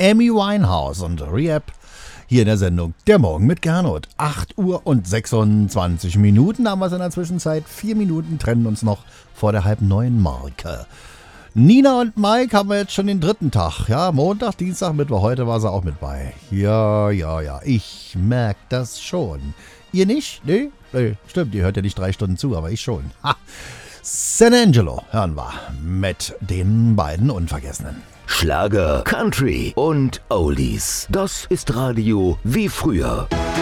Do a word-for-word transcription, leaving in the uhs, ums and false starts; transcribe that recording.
Amy Winehouse und Rehab hier in der Sendung Der Morgen mit Gernot. acht Uhr und sechsundzwanzig Minuten haben wir es in der Zwischenzeit. Vier Minuten trennen uns noch vor der halb neun Marke. Nina und Mike haben wir jetzt schon den dritten Tag. Ja, Montag, Dienstag, Mittwoch, heute war sie auch mit bei. Ja, ja, ja, ich merke das schon. Ihr nicht? Nee? Nee, stimmt, ihr hört ja nicht drei Stunden zu, aber ich schon. Ha. San Angelo hören wir mit den beiden Unvergessenen. Schlager, Country und Oldies. Das ist Radio wie früher.